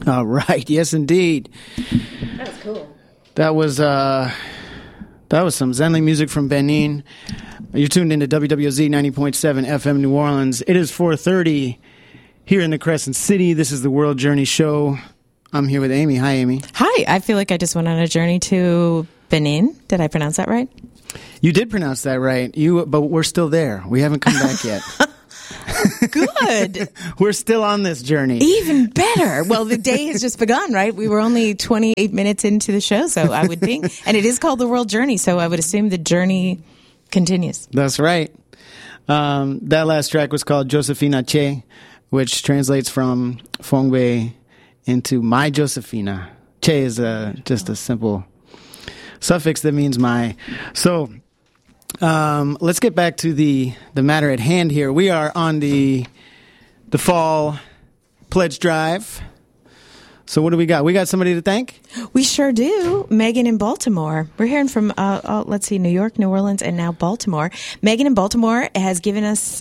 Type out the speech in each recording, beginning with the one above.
All right. Yes, indeed. That was cool. That was some Zenly music from Benin. You're tuned into WWZ 90.7 FM New Orleans. It is 4:30 here in the Crescent City. This is the World Journey Show. I'm here with Amy. Hi, Amy. Hi. I feel like I just went on a journey to Benin. Did I pronounce that right? You did pronounce that right. But we're still there. We haven't come back yet. Good. We're still on this journey. Even better. Well, the day has just begun, right? We were only 28 minutes into the show, so I would think. And it is called the World Journey, so I would assume the journey continues. That's right. That last track was called Josefina Che, which translates from Fongbe into my Josefina. Che is just a simple suffix that means my. So let's get back to the matter at hand here. We are on the fall pledge drive. So what do we got? We got somebody to thank? We sure do. Megan in Baltimore. We're hearing from, let's see, New York, New Orleans, and now Baltimore. Megan in Baltimore has given us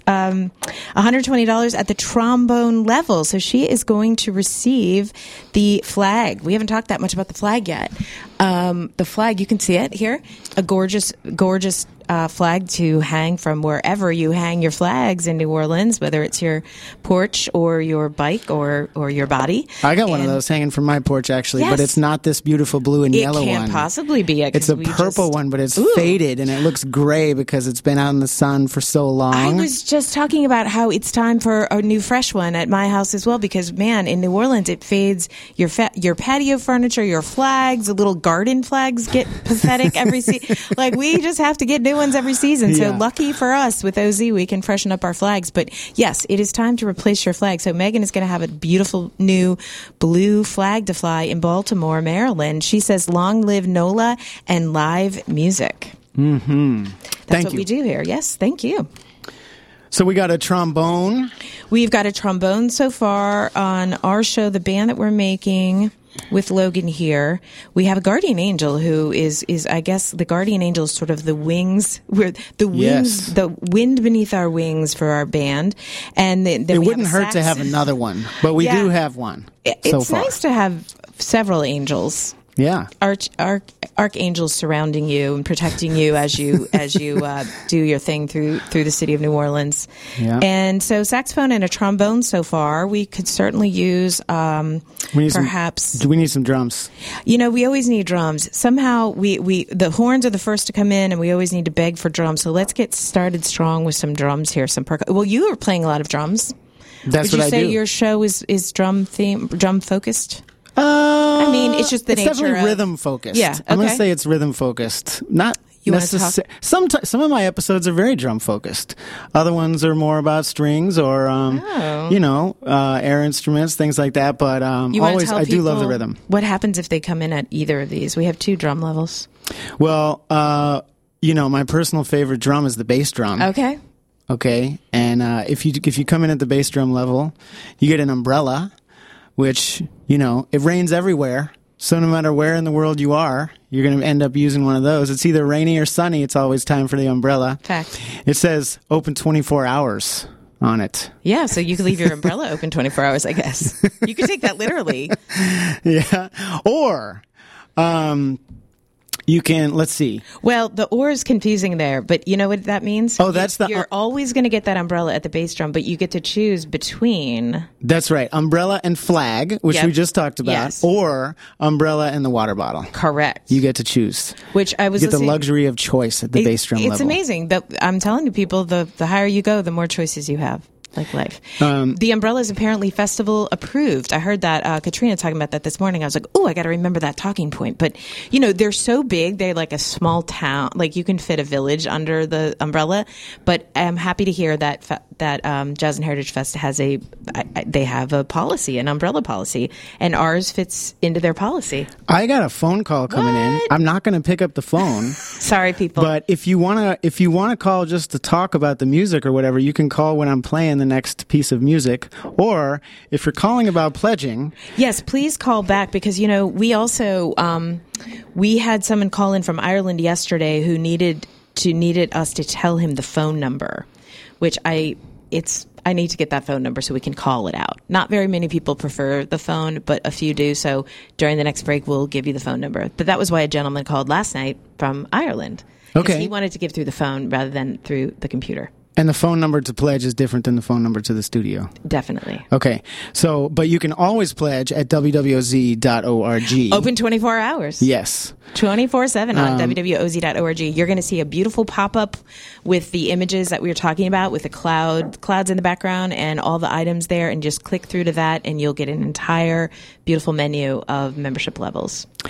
$120 at the trombone level. So she is going to receive the flag. We haven't talked that much about the flag yet. The flag, you can see it here. A gorgeous, gorgeous flag to hang from wherever you hang your flags in New Orleans, whether it's your porch or your bike or your body. I got one of those hanging from my porch, actually, yes. But it's not this beautiful blue and yellow one. It can't possibly be. It's a purple one, but it's faded, and it looks gray because it's been out in the sun for so long. I was just talking about how it's time for a new fresh one at my house as well, because, man, in New Orleans, it fades. Your patio furniture, your flags, the little garden flags get pathetic every season. Like, we just have to get new ones every season. So lucky for us with OZ, we can freshen up our flags. But yes, it is time to replace your flag. So Megan is going to have a beautiful new blue flag to fly in Baltimore, Maryland. She says, long live NOLA and live music. Mm-hmm. That's what we do here. Yes, thank you. So we got a trombone. We've got a trombone so far on our show, the band that we're making with Logan here. We have a guardian angel who is I guess the guardian angel is sort of the wings, the wind beneath our wings for our band. And then it wouldn't hurt to have another one, but we do have one. It's nice to have several angels. Yeah, archangels surrounding you and protecting you as you do your thing through the city of New Orleans. Yeah. And so saxophone and a trombone so far. We could certainly use perhaps. Do we need some drums? You know, we always need drums. Somehow the horns are the first to come in, and we always need to beg for drums. So let's get started strong with some drums here. Well, you are playing a lot of drums. That's Would what I do. you say your show is drum focused? I mean, it's just the nature of... It's definitely rhythm focused. Yeah, okay. I'm going to say it's rhythm focused. Not necessarily. Some of my episodes are very drum focused. Other ones are more about strings or, air instruments, things like that. But always, I do love the rhythm. What happens if they come in at either of these? We have two drum levels. Well, my personal favorite drum is the bass drum. Okay. And if you come in at the bass drum level, you get an umbrella, which, it rains everywhere. So no matter where in the world you are, you're going to end up using one of those. It's either rainy or sunny. It's always time for the umbrella. Fact. It says open 24 hours on it. Yeah, so you can leave your umbrella open 24 hours, I guess. You can take that literally. Yeah. Or... you can, let's see. Well, the or is confusing there, but you know what that means? Oh, that's You're always going to get that umbrella at the bass drum, but you get to choose between... That's right. Umbrella and flag, which we just talked about, yes. Or umbrella and the water bottle. Correct. You get to choose. Which I was You get the luxury of choice at the bass drum level. It's amazing. I'm telling you, people, the higher you go, the more choices you have. Like life. The umbrella is apparently festival approved. I heard that Katrina talking about that this morning. I was like, I got to remember that talking point. But, they're so big. They're like a small town. Like you can fit a village under the umbrella. But I'm happy to hear that Jazz and Heritage Fest has they have a policy, an umbrella policy, and ours fits into their policy. I got a phone call coming in. I'm not going to pick up the phone. Sorry, people. But if you wanna call just to talk about the music or whatever, you can call when I'm playing the next piece of music. Or if you're calling about pledging, yes, please call back, because we also we had someone call in from Ireland yesterday who needed us to tell him the phone number, which I I need to get that phone number so we can call it out. Not very many people prefer the phone, but a few do. So during the next break, we'll give you the phone number. But that was why a gentleman called last night from Ireland. Okay. He wanted to give through the phone rather than through the computer. And the phone number to pledge is different than the phone number to the studio. Definitely. Okay. So, but you can always pledge at wwoz.org. Open 24 hours. Yes. 24/7 on wwoz.org. You're going to see a beautiful pop-up with the images that we were talking about, with the clouds in the background and all the items there, and just click through to that and you'll get an entire beautiful menu of membership levels.